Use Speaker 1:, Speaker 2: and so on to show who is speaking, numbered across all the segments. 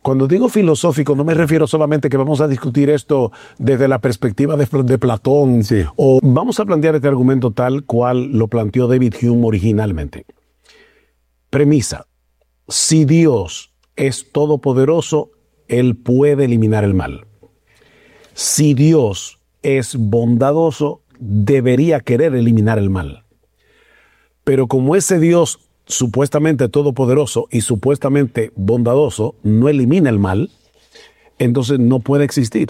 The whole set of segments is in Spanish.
Speaker 1: Cuando digo filosófico, no me refiero solamente que vamos a discutir esto desde la perspectiva de Platón,
Speaker 2: Sí.
Speaker 1: o vamos a plantear este argumento tal cual lo planteó David Hume originalmente. Premisa: si Dios es todopoderoso, Él puede eliminar el mal. Si Dios es bondadoso, debería querer eliminar el mal. Pero como ese Dios supuestamente todopoderoso y supuestamente bondadoso no elimina el mal, entonces no puede existir.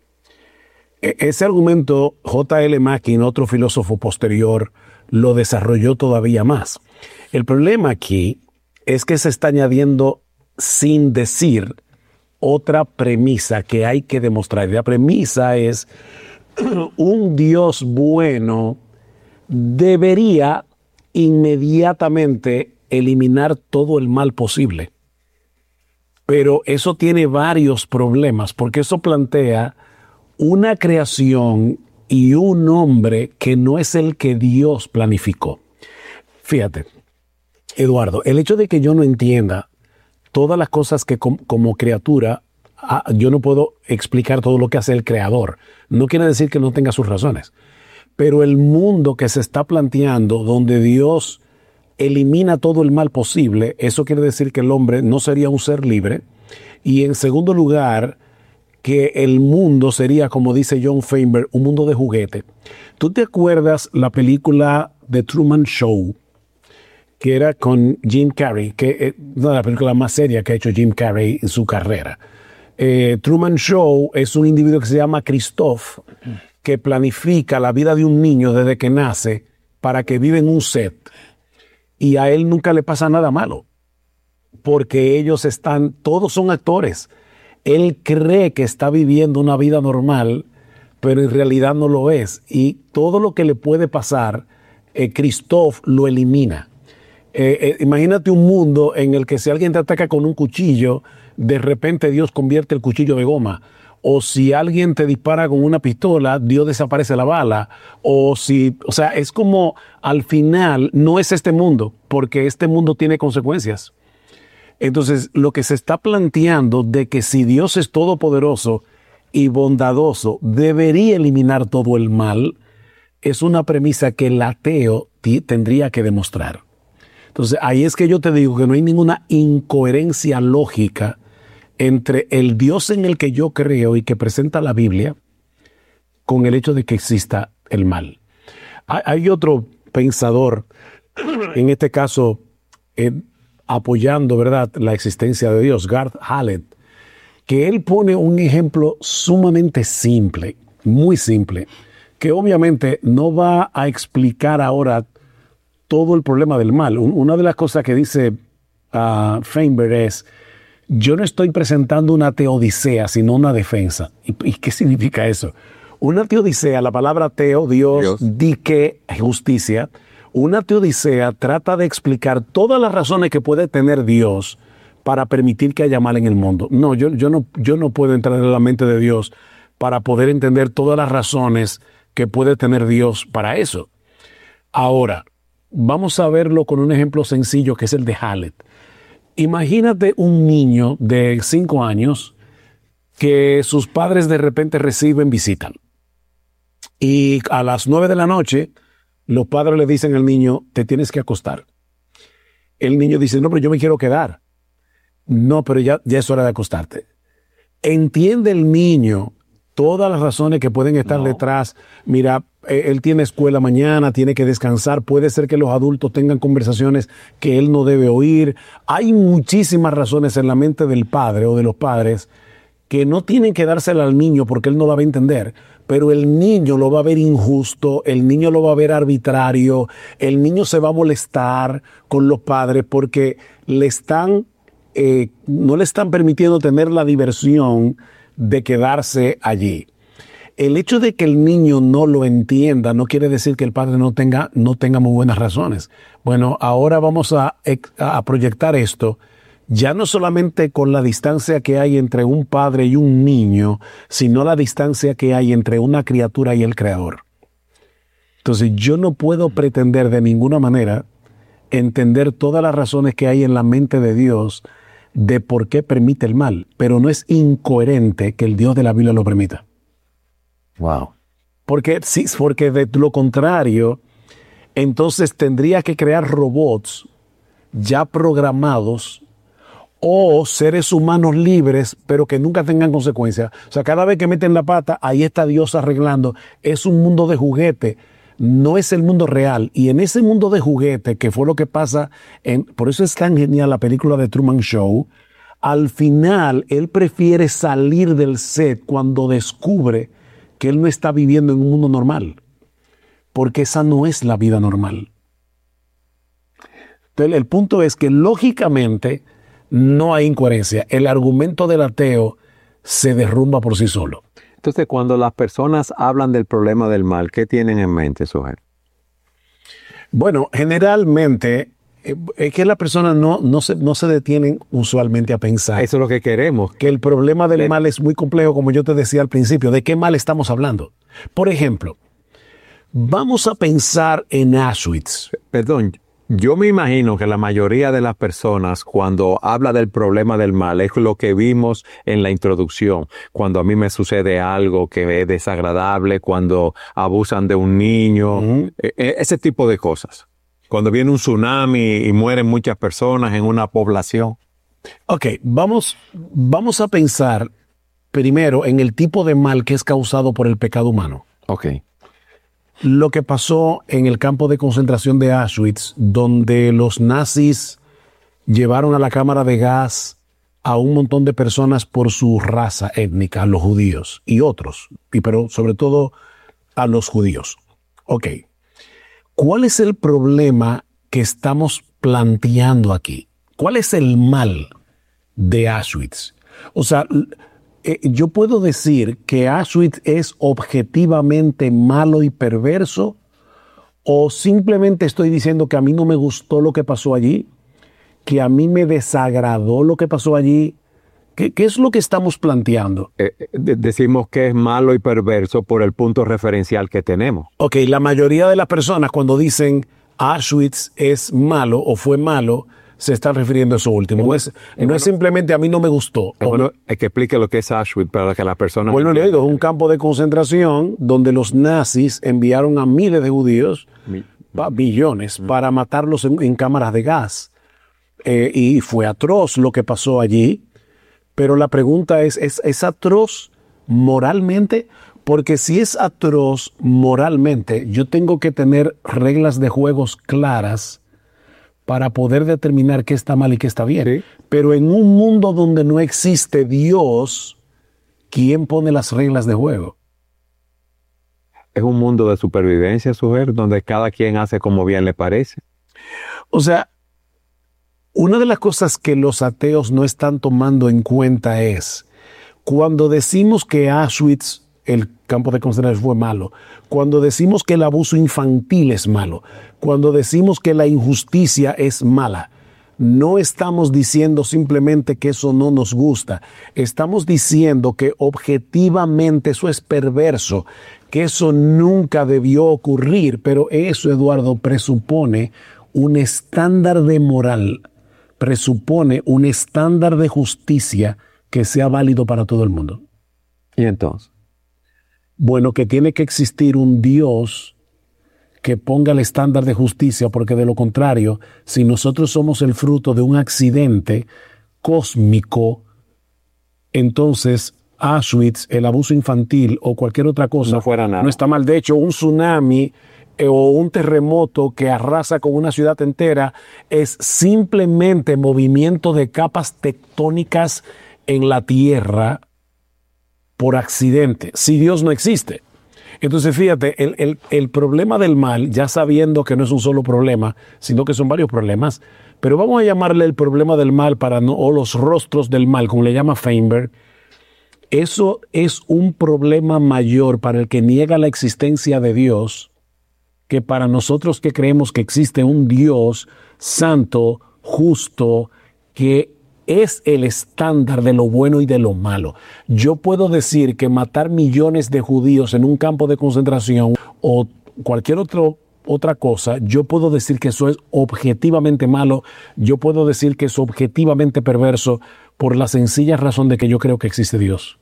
Speaker 1: Ese argumento J.L. Mackin, otro filósofo posterior, lo desarrolló todavía más. El problema aquí es que se está añadiendo sin decir otra premisa que hay que demostrar. La premisa es: un Dios bueno debería inmediatamente eliminar todo el mal posible. Pero eso tiene varios problemas, porque eso plantea una creación y un hombre que no es el que Dios planificó. Fíjate, Eduardo, el hecho de que yo no entienda todas las cosas que como criatura, yo no puedo explicar todo lo que hace el creador, no quiere decir que no tenga sus razones. Pero el mundo que se está planteando, donde Dios elimina todo el mal posible, eso quiere decir que el hombre no sería un ser libre. Y en segundo lugar, que el mundo sería, como dice John Feinberg, un mundo de juguete. ¿Tú te acuerdas la película The Truman Show? Que era con Jim Carrey, que es una de las películas más serias que ha hecho Jim Carrey en su carrera. Truman Show es un individuo que se llama Christoph, que planifica la vida de un niño desde que nace para que viva en un set. Y a él nunca le pasa nada malo, porque todos son actores. Él cree que está viviendo una vida normal, pero en realidad no lo es. Y todo lo que le puede pasar, Christoph lo elimina. Imagínate un mundo en el que si alguien te ataca con un cuchillo, de repente Dios convierte el cuchillo de goma. O si alguien te dispara con una pistola, Dios desaparece la bala. O sea, es como al final no es este mundo, porque este mundo tiene consecuencias. Entonces, lo que se está planteando de que si Dios es todopoderoso y bondadoso, debería eliminar todo el mal, es una premisa que el ateo tendría que demostrar. Entonces, ahí es que yo te digo que no hay ninguna incoherencia lógica entre el Dios en el que yo creo y que presenta la Biblia con el hecho de que exista el mal. Hay otro pensador, en este caso apoyando, ¿verdad?, la existencia de Dios, Garth Hallett, que él pone un ejemplo sumamente simple, muy simple, que obviamente no va a explicar ahora todo el problema del mal. Una de las cosas que dice Feinberg es: yo no estoy presentando una teodicea, sino una defensa. ¿Y qué significa eso? Una teodicea, la palabra teo, Dios, dique, justicia. Una teodicea trata de explicar todas las razones que puede tener Dios para permitir que haya mal en el mundo. No, yo no puedo entrar en la mente de Dios para poder entender todas las razones que puede tener Dios para eso. Ahora, vamos a verlo con un ejemplo sencillo que es el de Hallett. Imagínate un niño de 5 años que sus padres de repente reciben visita. Y a las 9 de la noche, los padres le dicen al niño: te tienes que acostar. El niño dice: no, pero yo me quiero quedar. No, pero ya es hora de acostarte. ¿Entiende el niño todas las razones que pueden estar detrás? Mira, él tiene escuela mañana, tiene que descansar, puede ser que los adultos tengan conversaciones que él no debe oír. Hay muchísimas razones en la mente del padre o de los padres que no tienen que dársela al niño porque él no la va a entender, pero el niño lo va a ver injusto, el niño lo va a ver arbitrario, el niño se va a molestar con los padres porque no le están permitiendo tener la diversión de quedarse allí. El hecho de que el niño no lo entienda no quiere decir que el padre no tenga muy buenas razones. Bueno, ahora vamos a proyectar esto ya no solamente con la distancia que hay entre un padre y un niño, sino la distancia que hay entre una criatura y el Creador. Entonces, yo no puedo pretender de ninguna manera entender todas las razones que hay en la mente de Dios de por qué permite el mal, pero no es incoherente que el Dios de la Biblia lo permita.
Speaker 2: Wow.
Speaker 1: Porque de lo contrario, entonces tendría que crear robots ya programados o seres humanos libres, pero que nunca tengan consecuencias. O sea, cada vez que meten la pata, ahí está Dios arreglando. Es un mundo de juguete, no es el mundo real. Y en ese mundo de juguete, que fue lo que pasa, por eso es tan genial la película de Truman Show, al final él prefiere salir del set cuando descubre que él no está viviendo en un mundo normal, porque esa no es la vida normal. Entonces, el punto es que lógicamente no hay incoherencia. El argumento del ateo se derrumba por sí solo.
Speaker 2: Entonces, cuando las personas hablan del problema del mal, ¿qué tienen en mente, Sugel?
Speaker 1: Bueno, generalmente es que las personas no se detienen usualmente a pensar.
Speaker 2: Eso es lo que queremos.
Speaker 1: Que el problema del mal es muy complejo, como yo te decía al principio. ¿De qué mal estamos hablando? Por ejemplo, vamos a pensar en Auschwitz.
Speaker 2: Perdón, yo me imagino que la mayoría de las personas cuando habla del problema del mal es lo que vimos en la introducción. Cuando a mí me sucede algo que es desagradable, cuando abusan de un niño, ese tipo de cosas. Cuando viene un tsunami y mueren muchas personas en una población.
Speaker 1: Ok, vamos a pensar primero en el tipo de mal que es causado por el pecado humano.
Speaker 2: Ok.
Speaker 1: Lo que pasó en el campo de concentración de Auschwitz, donde los nazis llevaron a la cámara de gas a un montón de personas por su raza étnica, a los judíos y otros, pero sobre todo a los judíos. Ok. ¿Cuál es el problema que estamos planteando aquí? ¿Cuál es el mal de Auschwitz? O sea, yo puedo decir que Auschwitz es objetivamente malo y perverso, o simplemente estoy diciendo que a mí no me gustó lo que pasó allí, que a mí me desagradó lo que pasó allí. ¿Qué es lo que estamos planteando?
Speaker 2: Decimos que es malo y perverso por el punto referencial que tenemos.
Speaker 1: Ok, la mayoría de las personas cuando dicen Auschwitz es malo o fue malo, se están refiriendo a eso último. No es simplemente a mí no me gustó.
Speaker 2: Bueno, hay que explique lo que es Auschwitz para que las personas...
Speaker 1: Bueno, le digo, es un campo de concentración donde los nazis enviaron a miles de judíos, millones, para matarlos en cámaras de gas. Y fue atroz lo que pasó allí. Pero la pregunta ¿es atroz moralmente? Porque si es atroz moralmente, yo tengo que tener reglas de juegos claras para poder determinar qué está mal y qué está bien. Sí. Pero en un mundo donde no existe Dios, ¿quién pone las reglas de juego?
Speaker 2: Es un mundo de supervivencia, Sugel, donde cada quien hace como bien le parece.
Speaker 1: O sea, una de las cosas que los ateos no están tomando en cuenta es, cuando decimos que Auschwitz, el campo de concentración, fue malo, cuando decimos que el abuso infantil es malo, cuando decimos que la injusticia es mala, no estamos diciendo simplemente que eso no nos gusta, estamos diciendo que objetivamente eso es perverso, que eso nunca debió ocurrir, pero eso, Eduardo, presupone un estándar de moral, presupone un estándar de justicia que sea válido para todo el mundo.
Speaker 2: ¿Y entonces?
Speaker 1: Bueno, que tiene que existir un Dios que ponga el estándar de justicia, porque de lo contrario, si nosotros somos el fruto de un accidente cósmico, entonces Auschwitz, el abuso infantil o cualquier otra cosa no está mal. De hecho, un tsunami o un terremoto que arrasa con una ciudad entera es simplemente movimiento de capas tectónicas en la tierra por accidente, si Dios no existe. Entonces, fíjate, el problema del mal, ya sabiendo que no es un solo problema, sino que son varios problemas, pero vamos a llamarle el problema del mal o los rostros del mal, como le llama Feinberg. Eso es un problema mayor para el que niega la existencia de Dios que para nosotros que creemos que existe un Dios santo, justo, que es el estándar de lo bueno y de lo malo. Yo puedo decir que matar millones de judíos en un campo de concentración o cualquier otro otra cosa, yo puedo decir que eso es objetivamente malo, yo puedo decir que es objetivamente perverso por la sencilla razón de que yo creo que existe Dios.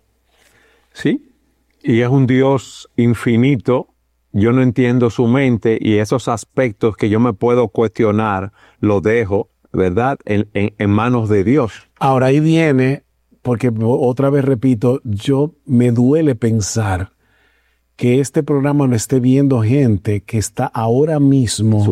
Speaker 2: Sí, y es un Dios infinito. Yo no entiendo su mente y esos aspectos que yo me puedo cuestionar, los dejo, ¿verdad?, en manos de Dios.
Speaker 1: Ahora ahí viene, porque otra vez repito, yo me duele pensar que este programa lo esté viendo gente que está ahora mismo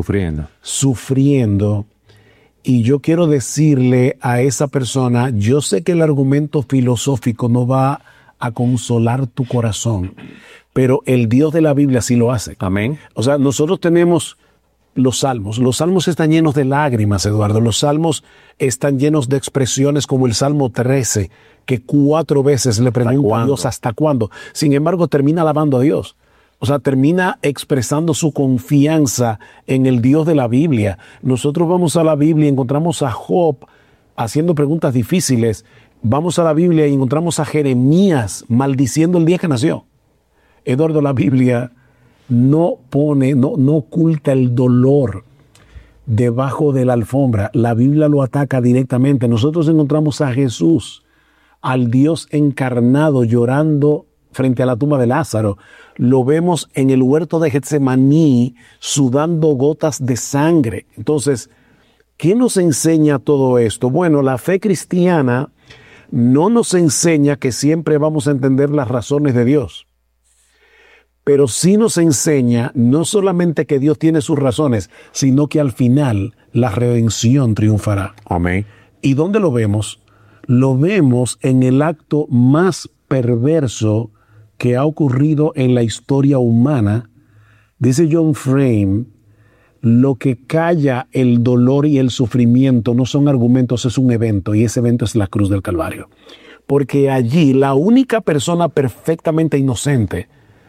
Speaker 1: sufriendo. Y yo quiero decirle a esa persona, yo sé que el argumento filosófico no va a consolar tu corazón, pero el Dios de la Biblia sí lo hace.
Speaker 2: Amén.
Speaker 1: O sea, nosotros tenemos los salmos están llenos de lágrimas, Eduardo. Los salmos están llenos de expresiones como el Salmo 13, que 4 veces le pregunta a Dios ¿hasta cuándo? Sin embargo, termina alabando a Dios. O sea, termina expresando su confianza en el Dios de la Biblia. Nosotros vamos a la Biblia y encontramos a Job haciendo preguntas difíciles. Vamos a la Biblia y encontramos a Jeremías maldiciendo el día que nació. Eduardo, la Biblia no oculta el dolor debajo de la alfombra. La Biblia lo ataca directamente. Nosotros encontramos a Jesús, al Dios encarnado, llorando frente a la tumba de Lázaro. Lo vemos en el huerto de Getsemaní sudando gotas de sangre. Entonces, ¿qué nos enseña todo esto? Bueno, la fe cristiana no nos enseña que siempre vamos a entender las razones de Dios, pero sí nos enseña no solamente que Dios tiene sus razones, sino que al final la redención triunfará.
Speaker 2: Amén.
Speaker 1: ¿Y dónde lo vemos? Lo vemos en el acto más perverso que ha ocurrido en la historia humana. Dice John Frame, lo que calla el dolor y el sufrimiento no son argumentos, es un evento, y ese evento es la cruz del Calvario. Porque allí la única persona perfectamente inocente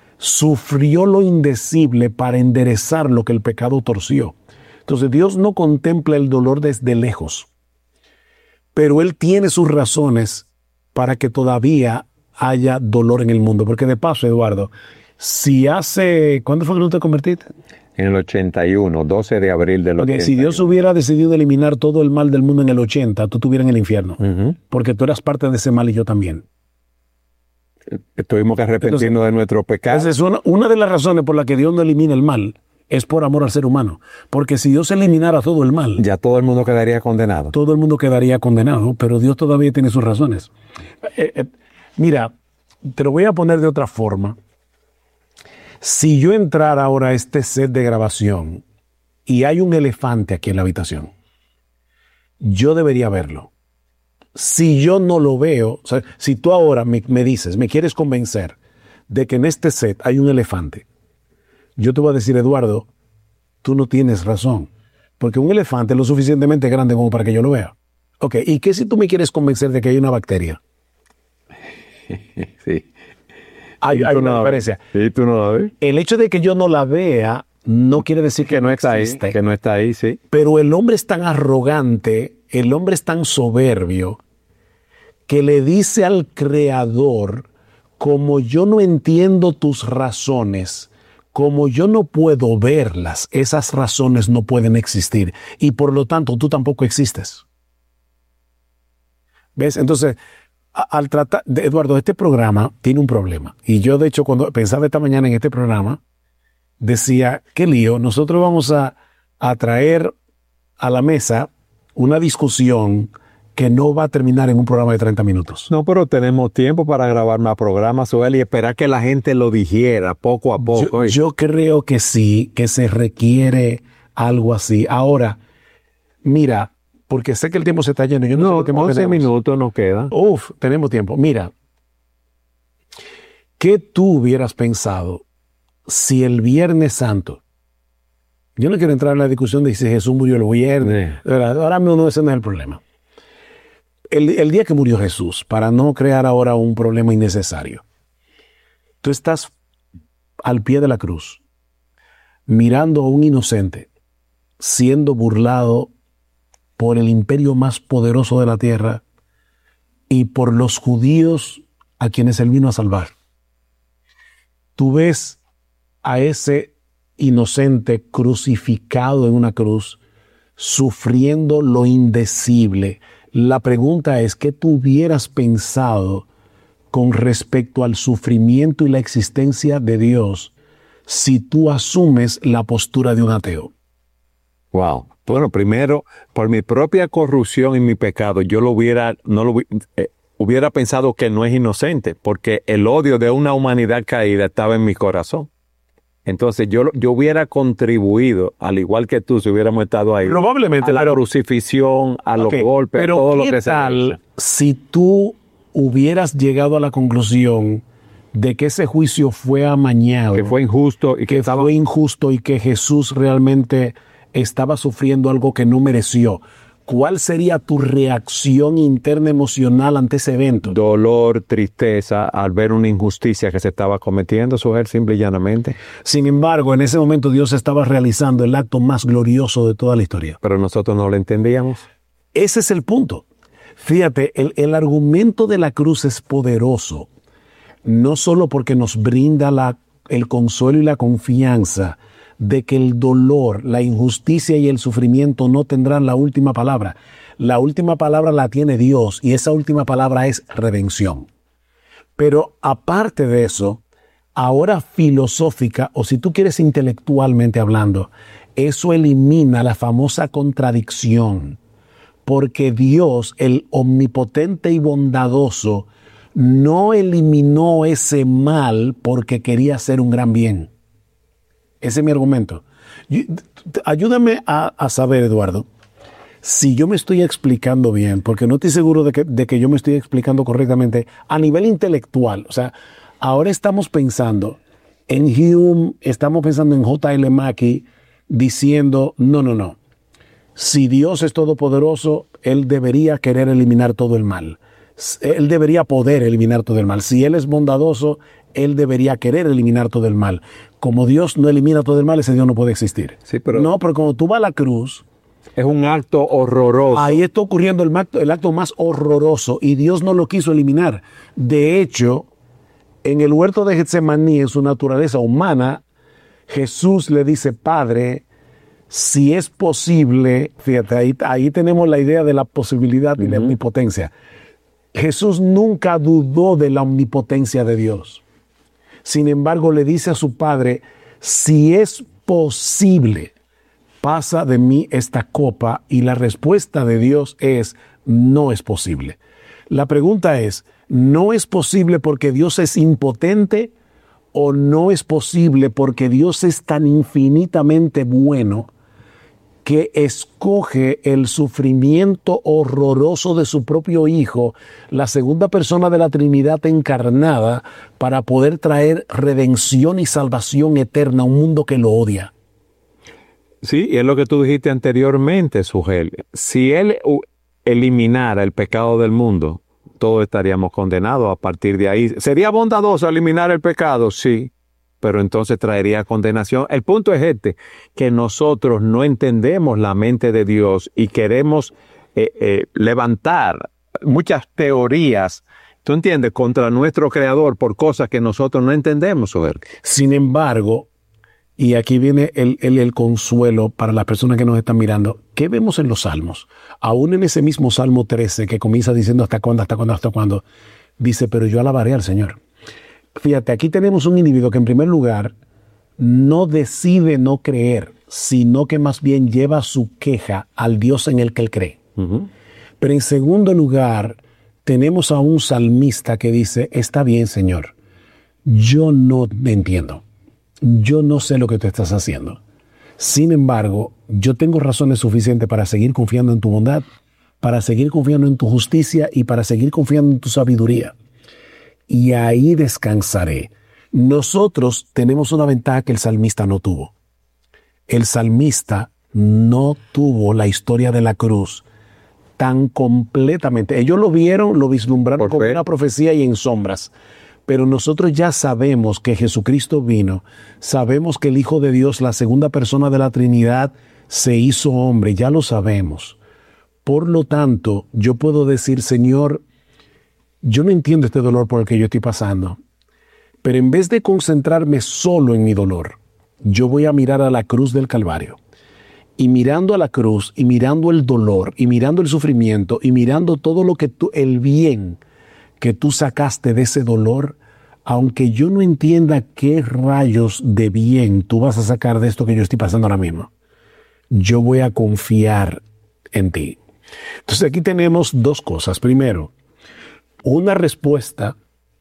Speaker 1: sufrió lo indecible para enderezar lo que el pecado torció. Entonces Dios no contempla el dolor desde lejos, pero Él tiene sus razones para que todavía haya dolor en el mundo. Porque de paso, Eduardo, ¿cuándo fue que tú te convertiste?
Speaker 2: En el 81, 12 de abril del 81.
Speaker 1: Si Dios hubiera decidido eliminar todo el mal del mundo en el 80, tú estuvieras en el infierno. Porque tú eras parte de ese mal y yo también.
Speaker 2: Tuvimos que arrepentirnos de nuestro pecado.
Speaker 1: Entonces, una de las razones por las que Dios no elimina el mal es por amor al ser humano. Porque si Dios eliminara todo el mal,
Speaker 2: ya todo el mundo quedaría condenado.
Speaker 1: Todo el mundo quedaría condenado, pero Dios todavía tiene sus razones. Mira, te lo voy a poner de otra forma. Si yo entrara ahora a este set de grabación y hay un elefante aquí en la habitación, yo debería verlo. Si yo no lo veo, o sea, si tú ahora me dices, me quieres convencer de que en este set hay un elefante, yo te voy a decir, Eduardo, tú no tienes razón, porque un elefante es lo suficientemente grande como para que yo lo vea. Ok, ¿y qué si tú me quieres convencer de que hay una bacteria?
Speaker 2: Sí.
Speaker 1: Hay una diferencia.
Speaker 2: Sí, tú no la ves.
Speaker 1: El hecho de que yo no la vea no quiere decir que no está existe.
Speaker 2: Ahí, que no está ahí, sí.
Speaker 1: Pero el hombre es tan arrogante, el hombre es tan soberbio, que le dice al Creador, como yo no entiendo tus razones, como yo no puedo verlas, esas razones no pueden existir. Y por lo tanto, tú tampoco existes. ¿Ves? Entonces, al tratar, Eduardo, este programa tiene un problema. Y yo, de hecho, cuando pensaba esta mañana en este programa, decía, qué lío, nosotros vamos a traer a la mesa una discusión que no va a terminar en un programa de 30 minutos.
Speaker 2: No, pero tenemos tiempo para grabar más programas, Joel, y esperar que la gente lo digiera poco a poco.
Speaker 1: Yo creo que sí, que se requiere algo así. Ahora, mira, porque sé que el tiempo se está yendo. Yo no sé qué
Speaker 2: 11 minutos nos quedan.
Speaker 1: Tenemos tiempo. Mira, ¿qué tú hubieras pensado si el Viernes Santo, yo no quiero entrar en la discusión de si Jesús murió el viernes, ahora mismo ese no es el problema. El día que murió Jesús, para no crear ahora un problema innecesario, tú estás al pie de la cruz, mirando a un inocente, siendo burlado por el imperio más poderoso de la tierra y por los judíos a quienes él vino a salvar. Tú ves a ese inocente crucificado en una cruz, sufriendo lo indecible. La pregunta es, ¿qué tú hubieras pensado con respecto al sufrimiento y la existencia de Dios si tú asumes la postura de un ateo?
Speaker 2: Wow. Bueno, primero, por mi propia corrupción y mi pecado, yo hubiera pensado que no es inocente, porque el odio de una humanidad caída estaba en mi corazón. Entonces yo hubiera contribuido, al igual que tú, si hubiéramos estado ahí,
Speaker 1: probablemente,
Speaker 2: a la crucifixión, a los golpes,
Speaker 1: pero
Speaker 2: todo lo
Speaker 1: ¿qué
Speaker 2: que se
Speaker 1: tal si tú hubieras llegado a la conclusión de que ese juicio fue amañado,
Speaker 2: que fue injusto y que
Speaker 1: fue injusto y que Jesús realmente estaba sufriendo algo que no mereció? ¿Cuál sería tu reacción interna emocional ante ese evento?
Speaker 2: Dolor, tristeza, al ver una injusticia que se estaba cometiendo, Sujel, simple y llanamente.
Speaker 1: Sin embargo, en ese momento Dios estaba realizando el acto más glorioso de toda la historia.
Speaker 2: Pero nosotros no lo entendíamos.
Speaker 1: Ese es el punto. Fíjate, el argumento de la cruz es poderoso, no solo porque nos brinda el consuelo y la confianza de que el dolor, la injusticia y el sufrimiento no tendrán la última palabra. La última palabra la tiene Dios y esa última palabra es redención. Pero aparte de eso, ahora filosófica, o si tú quieres intelectualmente hablando, eso elimina la famosa contradicción. Porque Dios, el omnipotente y bondadoso, no eliminó ese mal porque quería hacer un gran bien. Ese es mi argumento. Ayúdame a saber, Eduardo, si yo me estoy explicando bien, porque no estoy seguro de que yo me estoy explicando correctamente a nivel intelectual. O sea, ahora estamos pensando en Hume, estamos pensando en J.L. Mackie, diciendo, no. Si Dios es todopoderoso, Él debería querer eliminar todo el mal. Él debería poder eliminar todo el mal. Si Él es bondadoso, Él debería querer eliminar todo el mal. Como Dios no elimina todo el mal, ese Dios no puede existir.
Speaker 2: Sí, pero
Speaker 1: no, pero cuando tú vas a la cruz,
Speaker 2: es un acto horroroso.
Speaker 1: Ahí está ocurriendo el acto más horroroso y Dios no lo quiso eliminar. De hecho, en el huerto de Getsemaní, en su naturaleza humana, Jesús le dice, Padre, si es posible, fíjate, ahí tenemos la idea de la posibilidad y la omnipotencia. Jesús nunca dudó de la omnipotencia de Dios. Sin embargo, le dice a su Padre, si es posible, pasa de mí esta copa, y la respuesta de Dios es, no es posible. La pregunta es, ¿no es posible porque Dios es impotente o no es posible porque Dios es tan infinitamente bueno que escoge el sufrimiento horroroso de su propio Hijo, la segunda persona de la Trinidad encarnada, para poder traer redención y salvación eterna a un mundo que lo odia?
Speaker 2: Sí, y es lo que tú dijiste anteriormente, Sujel. Si Él eliminara el pecado del mundo, todos estaríamos condenados a partir de ahí. ¿Sería bondadoso eliminar el pecado? Sí, pero entonces traería condenación. El punto es que nosotros no entendemos la mente de Dios y queremos levantar muchas teorías, ¿tú entiendes?, contra nuestro Creador por cosas que nosotros no entendemos, Sujel.
Speaker 1: Sin embargo, y aquí viene el consuelo para las personas que nos están mirando. ¿Qué vemos en los Salmos? Aún en ese mismo Salmo 13 que comienza diciendo ¿hasta cuándo? Dice, pero yo alabaré al Señor. Fíjate, aquí tenemos un individuo que en primer lugar no decide no creer, sino que más bien lleva su queja al Dios en el que él cree. Pero en segundo lugar, tenemos a un salmista que dice, está bien, Señor, yo no entiendo. Yo no sé lo que tú estás haciendo. Sin embargo, yo tengo razones suficientes para seguir confiando en tu bondad, para seguir confiando en tu justicia y para seguir confiando en tu sabiduría. Y ahí descansaré. Nosotros tenemos una ventaja que el salmista no tuvo. El salmista no tuvo la historia de la cruz tan completamente. Ellos lo vieron, lo vislumbraron como una profecía y en sombras. Pero nosotros ya sabemos que Jesucristo vino, sabemos que el Hijo de Dios, la segunda persona de la Trinidad, se hizo hombre, ya lo sabemos. Por lo tanto, yo puedo decir, Señor, yo no entiendo este dolor por el que yo estoy pasando, pero en vez de concentrarme solo en mi dolor, yo voy a mirar a la cruz del Calvario. Y mirando a la cruz, y mirando el dolor, y mirando el sufrimiento, y mirando todo lo que el bien que tú sacaste de ese dolor, aunque yo no entienda qué rayos de bien tú vas a sacar de esto que yo estoy pasando ahora mismo, yo voy a confiar en ti. Entonces aquí tenemos dos cosas. Primero, una respuesta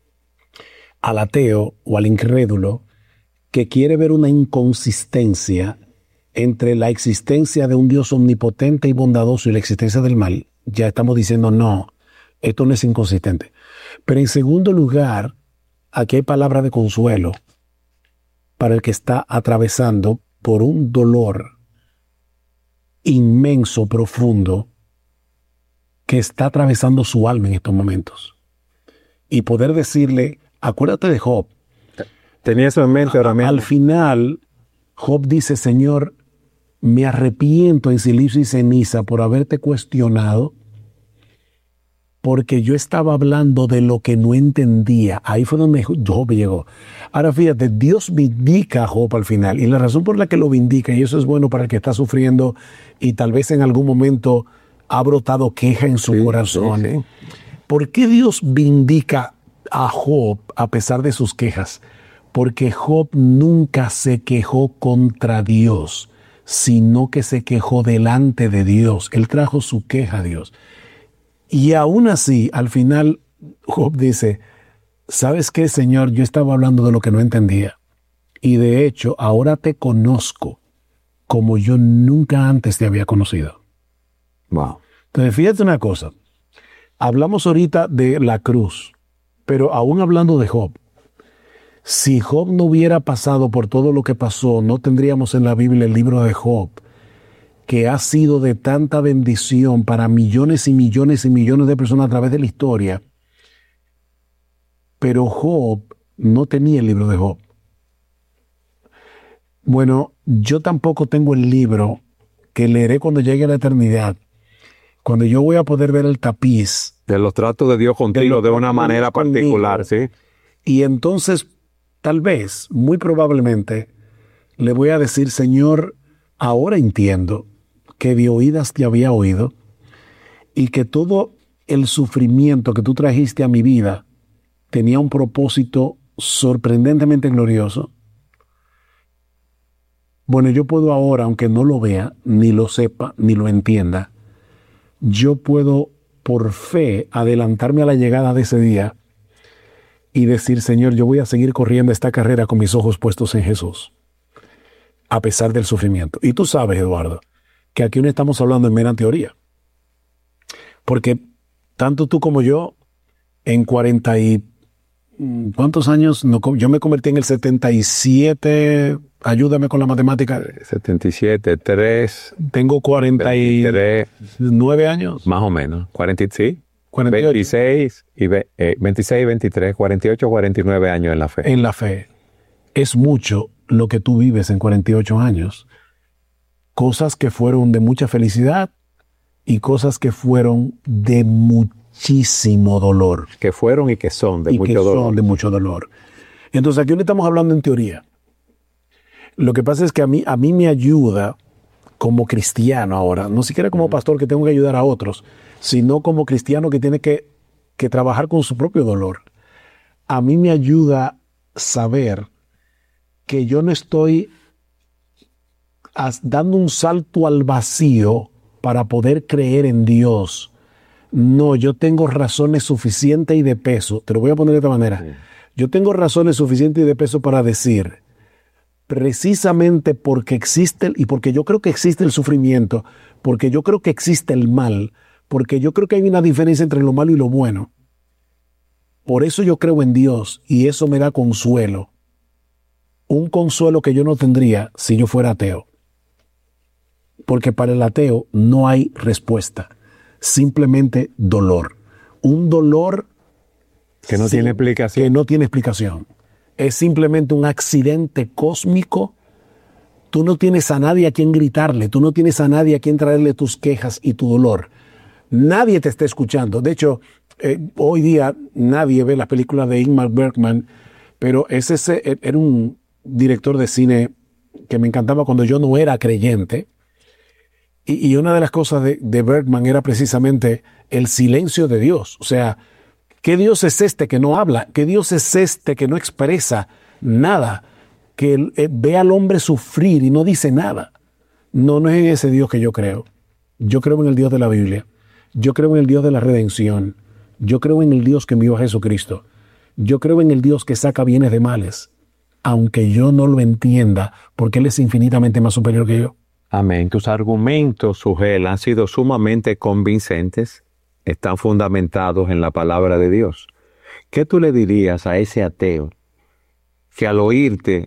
Speaker 1: al ateo o al incrédulo que quiere ver una inconsistencia entre la existencia de un Dios omnipotente y bondadoso y la existencia del mal. Ya estamos diciendo, no, esto no es inconsistente. Pero en segundo lugar, aquí hay palabra de consuelo para el que está atravesando por un dolor inmenso, profundo, que está atravesando su alma en estos momentos. Y poder decirle, acuérdate de Job.
Speaker 2: Tenía eso en mente ahora mismo.
Speaker 1: Al final, Job dice, Señor, me arrepiento en silicio y ceniza por haberte cuestionado, porque yo estaba hablando de lo que no entendía. Ahí fue donde Job llegó. Ahora fíjate, Dios vindica a Job al final, y la razón por la que lo vindica, y eso es bueno para el que está sufriendo y tal vez en algún momento ha brotado queja en su corazón.
Speaker 2: Sí.
Speaker 1: ¿Por qué Dios vindica a Job a pesar de sus quejas? Porque Job nunca se quejó contra Dios, sino que se quejó delante de Dios. Él trajo su queja a Dios. Y aún así, al final, Job dice, ¿sabes qué, Señor? Yo estaba hablando de lo que no entendía. Y de hecho, ahora te conozco como yo nunca antes te había conocido.
Speaker 2: Wow.
Speaker 1: Entonces, fíjate una cosa. Hablamos ahorita de la cruz, pero aún hablando de Job, si Job no hubiera pasado por todo lo que pasó, no tendríamos en la Biblia el libro de Job, que ha sido de tanta bendición para millones y millones y millones de personas a través de la historia. Pero Job no tenía el libro de Job. Bueno, yo tampoco tengo el libro que leeré cuando llegue a la eternidad, cuando yo voy a poder ver el tapiz
Speaker 2: De los tratos de Dios contigo de una manera particular, ¿sí?
Speaker 1: Y entonces, tal vez, muy probablemente, le voy a decir, Señor, ahora entiendo que de oídas te había oído y que todo el sufrimiento que tú trajiste a mi vida tenía un propósito sorprendentemente glorioso. Bueno, yo puedo ahora, aunque no lo vea, ni lo sepa, ni lo entienda, yo puedo por fe adelantarme a la llegada de ese día y decir, Señor, yo voy a seguir corriendo esta carrera con mis ojos puestos en Jesús, a pesar del sufrimiento. Y tú sabes, Eduardo, que aquí no estamos hablando en mera teoría, porque tanto tú como yo, en 40 y... ¿cuántos años? No, yo me convertí en el 77, ayúdame con la matemática.
Speaker 2: 77, 3.
Speaker 1: Tengo 49 años.
Speaker 2: Más o menos. 40, sí.
Speaker 1: 48.
Speaker 2: 26, 23, 48, 49 años en la fe.
Speaker 1: En la fe. Es mucho lo que tú vives en 48 años. Cosas que fueron de mucha felicidad y cosas que fueron de muchísimo dolor.
Speaker 2: Que fueron y que son de mucho dolor.
Speaker 1: Son de mucho dolor. Entonces aquí no estamos hablando en teoría. Lo que pasa es que a mí me ayuda como cristiano ahora, no siquiera como pastor que tengo que ayudar a otros, sino como cristiano que tiene que trabajar con su propio dolor. A mí me ayuda saber que yo no estoy dando un salto al vacío para poder creer en Dios. No, yo tengo razones suficientes y de peso. Te lo voy a poner de esta manera. Sí. Yo tengo razones suficientes y de peso para decir, precisamente porque existe, y porque yo creo que existe el sufrimiento, porque yo creo que existe el mal, porque yo creo que hay una diferencia entre lo malo y lo bueno. Por eso yo creo en Dios y eso me da consuelo. Un consuelo que yo no tendría si yo fuera ateo. Porque para el ateo no hay respuesta. Simplemente dolor. Un dolor
Speaker 2: que no tiene explicación.
Speaker 1: Que no tiene explicación. Es simplemente un accidente cósmico. Tú no tienes a nadie a quien gritarle. Tú no tienes a nadie a quien traerle tus quejas y tu dolor. Nadie te está escuchando. De hecho, hoy día nadie ve las películas de Ingmar Bergman, pero ese era un director de cine que me encantaba cuando yo no era creyente. Y una de las cosas de Bergman era precisamente el silencio de Dios. O sea, ¿qué Dios es este que no habla? ¿Qué Dios es este que no expresa nada? Que ve al hombre sufrir y no dice nada. No es en ese Dios que yo creo. Yo creo en el Dios de la Biblia. Yo creo en el Dios de la redención. Yo creo en el Dios que envió a Jesucristo. Yo creo en el Dios que saca bienes de males, aunque yo no lo entienda, porque Él es infinitamente más superior que yo.
Speaker 2: Amén. Tus argumentos, Sugel, han sido sumamente convincentes, están fundamentados en la palabra de Dios. ¿Qué tú le dirías a ese ateo que al oírte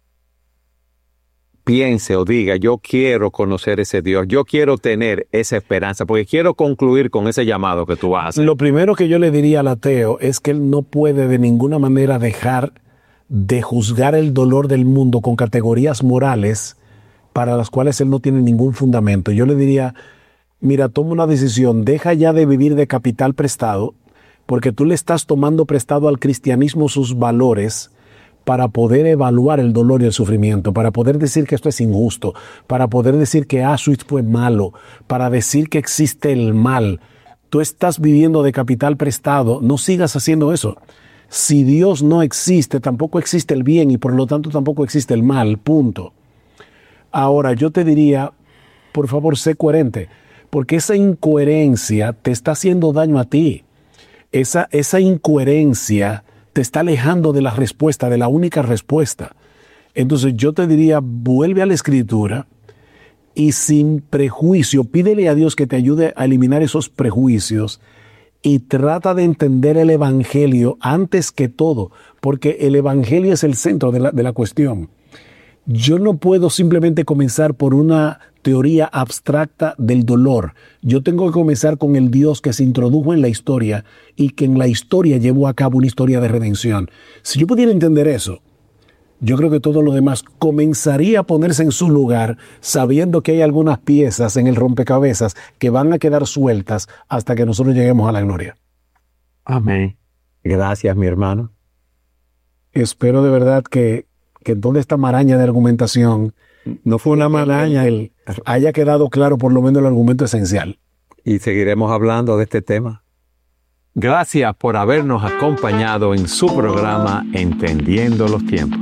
Speaker 2: piense o diga, yo quiero conocer ese Dios, yo quiero tener esa esperanza, porque quiero concluir con ese llamado que tú haces?
Speaker 1: Lo primero que yo le diría al ateo es que él no puede de ninguna manera dejar de juzgar el dolor del mundo con categorías morales para las cuales él no tiene ningún fundamento. Yo le diría, mira, toma una decisión, deja ya de vivir de capital prestado, porque tú le estás tomando prestado al cristianismo sus valores para poder evaluar el dolor y el sufrimiento, para poder decir que esto es injusto, para poder decir que Auschwitz fue malo, para decir que existe el mal. Tú estás viviendo de capital prestado, no sigas haciendo eso. Si Dios no existe, tampoco existe el bien y por lo tanto tampoco existe el mal, punto. Ahora, yo te diría, por favor, sé coherente, porque esa incoherencia te está haciendo daño a ti. Esa incoherencia te está alejando de la respuesta, de la única respuesta. Entonces yo te diría, vuelve a la Escritura y sin prejuicio, pídele a Dios que te ayude a eliminar esos prejuicios y trata de entender el Evangelio antes que todo, porque el Evangelio es el centro de la cuestión. Yo no puedo simplemente comenzar por una teoría abstracta del dolor. Yo tengo que comenzar con el Dios que se introdujo en la historia y que en la historia llevó a cabo una historia de redención. Si yo pudiera entender eso, yo creo que todo lo demás comenzaría a ponerse en su lugar, sabiendo que hay algunas piezas en el rompecabezas que van a quedar sueltas hasta que nosotros lleguemos a la gloria.
Speaker 2: Amén. Gracias, mi hermano.
Speaker 1: Espero de verdad que toda esta maraña de argumentación no fue una maraña, haya quedado claro por lo menos el argumento esencial.
Speaker 2: Y seguiremos hablando de este tema. Gracias por habernos acompañado en su programa Entendiendo los Tiempos.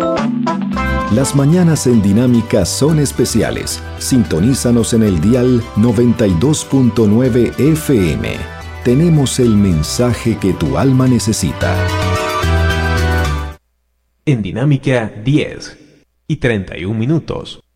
Speaker 3: Las mañanas en Dinámica son especiales. Sintonízanos en el dial 92.9 FM. Tenemos el mensaje que tu alma necesita.
Speaker 4: En Dinámica 10:31.